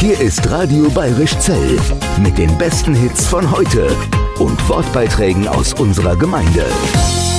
Hier ist Radio Bayerisch Zell mit den besten Hits von heute und Wortbeiträgen aus unserer Gemeinde.